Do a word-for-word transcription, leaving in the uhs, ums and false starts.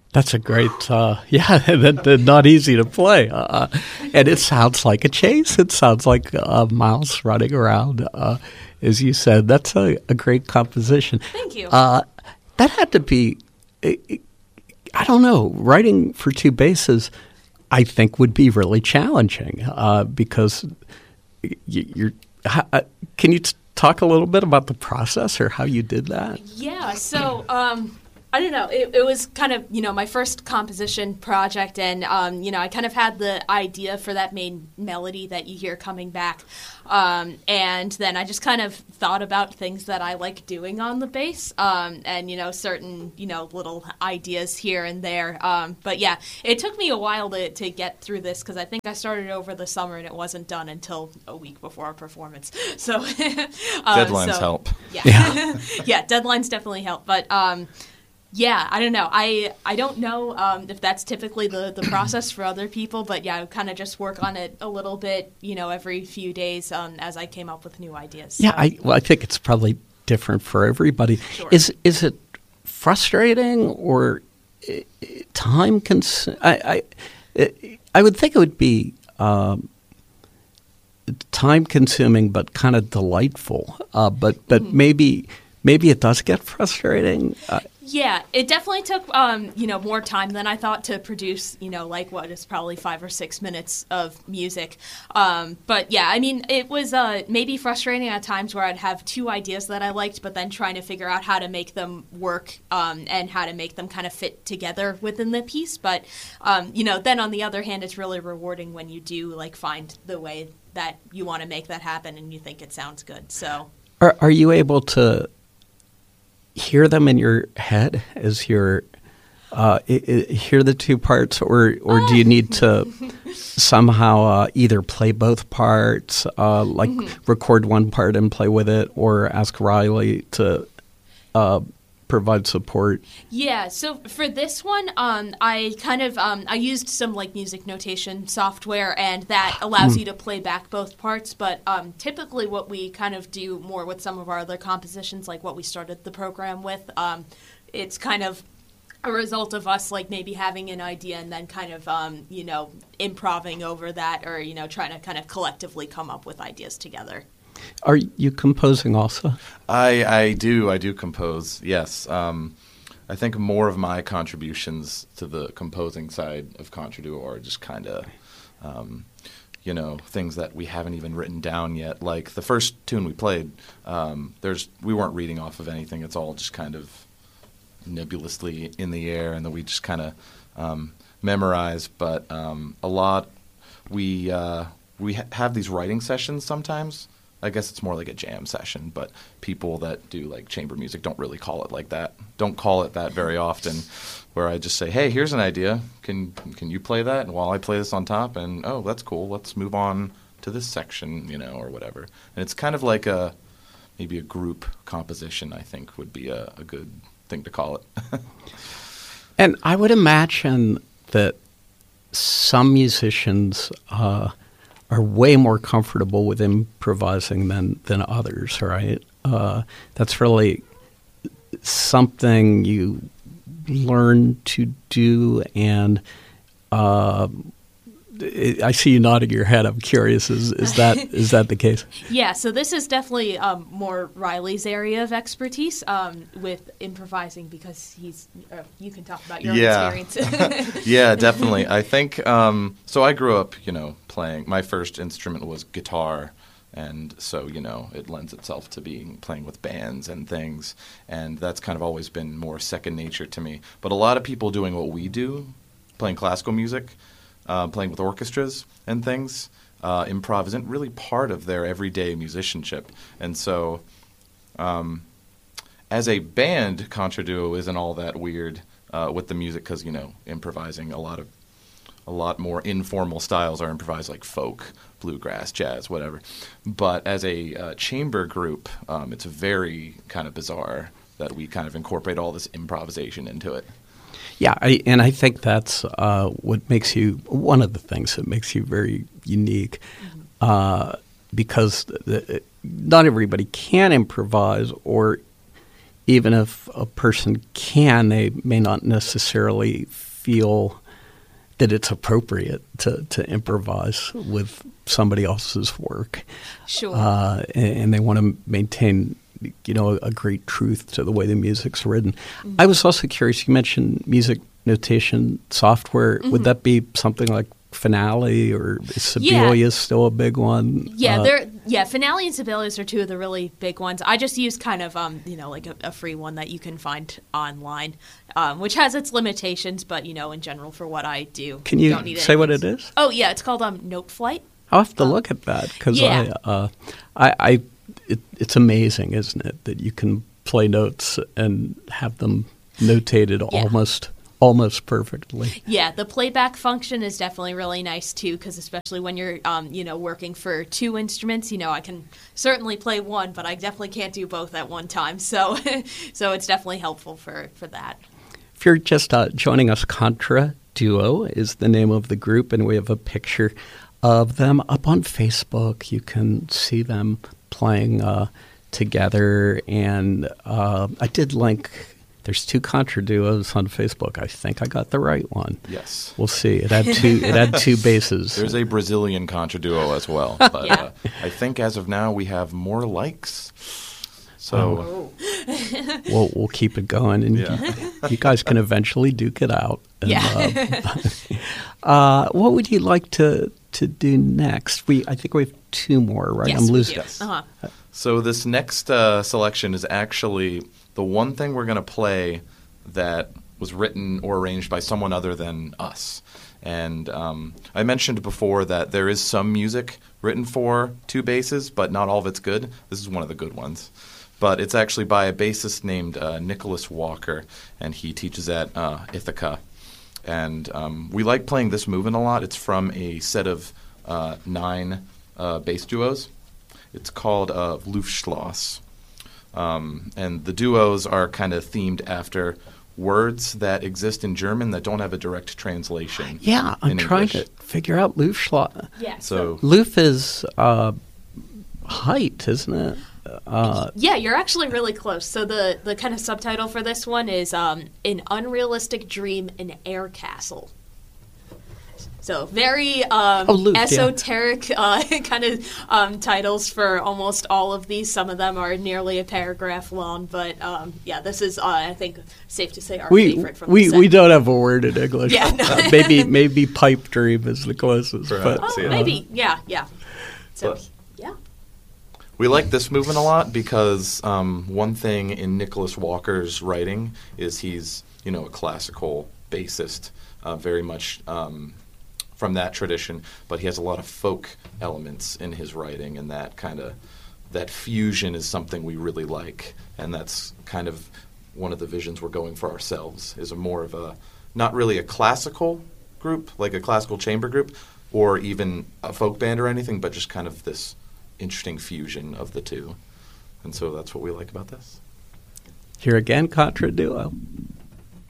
That's a great, uh, yeah, that, that not easy to play. Uh, and it sounds like a chase. It sounds like a mouse running around. Uh, as you said, that's a, a great composition. Thank you. Uh, that had to be, I don't know, writing for two basses, I think would be really challenging uh, because you're, uh, can you t- talk a little bit about the process or how you did that? Yeah, so um, I don't know. It, it was kind of, you know, my first composition project, and, um, you know, I kind of had the idea for that main melody that you hear coming back. Um, and then I just kind of thought about things that I like doing on the bass, um, and, you know, certain, you know, little ideas here and there. Um, but, yeah, it took me a while to, to get through this because I think I started over the summer and it wasn't done until a week before our performance. So uh, Deadlines so, help. Yeah. Yeah. Yeah, deadlines definitely help. But, um, yeah, I don't know. I I don't know um, if that's typically the, the process for other people, but yeah, I kind of just work on it a little bit, you know, every few days um, as I came up with new ideas. So. Yeah, I well, I think it's probably different for everybody. Sure. Is is it frustrating or uh, time cons? I I, I would think it would be um, time consuming, but kind of delightful. Uh, but but mm-hmm. maybe maybe it does get frustrating. Uh, Yeah, it definitely took, um, you know, more time than I thought to produce, you know, like what is probably five or six minutes of music. Um, but yeah, I mean, it was uh, maybe frustrating at times where I'd have two ideas that I liked, but then trying to figure out how to make them work um, and how to make them kind of fit together within the piece. But, um, you know, then on the other hand, it's really rewarding when you do, like, find the way that you want to make that happen and you think it sounds good. So, are are you able to hear them in your head as you're uh, I- I hear the two parts, or or do you need to somehow uh, either play both parts, uh, like mm-hmm. record one part and play with it, or ask Riley to uh, provide support? Yeah, so for this one, um, I kind of um, I used some like music notation software, and that allows mm. you to play back both parts. But um, typically, what we kind of do more with some of our other compositions, like what we started the program with, um, it's kind of a result of us like maybe having an idea and then kind of um, you know improvising over that, or you know trying to kind of collectively come up with ideas together. Are you composing also? I, I do. I do compose, yes. Um, I think more of my contributions to the composing side of Contraduo are just kind of, um, you know, things that we haven't even written down yet. Like the first tune we played, um, there's we weren't reading off of anything. It's all just kind of nebulously in the air, and then we just kind of um, memorize. But um, a lot, we, uh, we ha- have these writing sessions sometimes. I guess it's more like a jam session, but people that do like chamber music don't really call it like that. Don't call it that very often, where I just say, hey, here's an idea. Can can you play that? And while I play this on top, and oh, that's cool. Let's move on to this section, you know, or whatever. And it's kind of like a, maybe a group composition, I think would be a, a good thing to call it. And I would imagine that some musicians uh, are way more comfortable with improvising than, than others, right? Uh, that's really something you learn to do, and uh, I see you nodding your head. I'm curious. Is is that is that the case? Yeah. So this is definitely um, more Riley's area of expertise um, with improvising, because he's. Uh, you can talk about your yeah. own experience. Yeah, definitely. I think um, so. I grew up, you know, playing. My first instrument was guitar, and so you know, it lends itself to being playing with bands and things, and that's kind of always been more second nature to me. But a lot of people doing what we do, playing classical music. Uh, playing with orchestras and things, uh, improv isn't really part of their everyday musicianship. And so um, as a band, Contraduo isn't all that weird uh, with the music, because, you know, improvising a lot of a lot more informal styles are improvised, like folk, bluegrass, jazz, whatever. But as a uh, chamber group, um, it's very kind of bizarre that we kind of incorporate all this improvisation into it. Yeah, I, and I think that's uh, what makes you, one of the things that makes you very unique, mm-hmm. uh, because the, the, not everybody can improvise, or even if a person can, they may not necessarily feel that it's appropriate to, to improvise with somebody else's work. Sure. Uh, and, and they want to maintain, you know, a, a great truth to the way the music's written. Mm-hmm. I was also curious, you mentioned music notation software. Mm-hmm. Would that be something like Finale, or is Sibelius yeah. still a big one? Yeah, uh, they're yeah. Finale and Sibelius are two of the really big ones. I just use kind of um you know like a, a free one that you can find online, um, which has its limitations, but you know in general for what I do. Can you don't need say what it is? Oh yeah, it's called um Noteflight. I'll have to um, look at that because yeah. I, uh, I, I it, it's amazing, isn't it, that you can play notes and have them notated yeah. almost. Almost perfectly. Yeah, the playback function is definitely really nice too, because especially when you're, um, you know, working for two instruments, you know, I can certainly play one, but I definitely can't do both at one time. So, so it's definitely helpful for, for that. If you're just uh, joining us, Contra Duo is the name of the group, and we have a picture of them up on Facebook. You can see them playing uh, together, and uh, I did link. There's two Contra Duos on Facebook. I think I got the right one. Yes. We'll see. It had two. It had two basses. There's a Brazilian Contra Duo as well. But yeah. uh, I think as of now we have more likes. So oh. we'll we'll keep it going, and yeah. you, you guys can eventually duke it out. And, yeah. uh, uh, what would you like to to do next? We I think we have two more, right? Yes, I'm losing. Yes. Uh-huh. So this next uh, selection is actually the one thing we're going to play that was written or arranged by someone other than us. And um, I mentioned before that there is some music written for two basses, but not all of it's good. This is one of the good ones. But it's actually by a bassist named uh, Nicholas Walker, and he teaches at uh, Ithaca. And um, we like playing this movement a lot. It's from a set of uh, nine uh, bass duos. It's called uh, Luftschloss. Um, and the duos are kind of themed after words that exist in German that don't have a direct translation. Yeah, I'm in trying English. to figure out Luftschloss. Yeah. So, Luf is uh, height, isn't it? Uh, yeah, you're actually really close. So the, the kind of subtitle for this one is um, An Unrealistic Dream in Air Castle. So very um, oh, Luke, esoteric yeah. uh, kind of um, titles for almost all of these. Some of them are nearly a paragraph long, but um, yeah, this is uh, I think safe to say our we, favorite from we, the set. We don't have a word in English. Yeah, no. uh, maybe maybe pipe dream is the closest. Perhaps, but, oh, yeah. maybe yeah, yeah. So but, yeah. We like this movement a lot because um, one thing in Nicholas Walker's writing is he's, you know, a classical bassist, uh, very much um, from that tradition, but he has a lot of folk elements in his writing, and that kind of that fusion is something we really like, and that's kind of one of the visions we're going for ourselves, is a more of a, not really a classical group, like a classical chamber group, or even a folk band or anything, but just kind of this interesting fusion of the two. And so that's what we like about this. Here again, Contra Duo.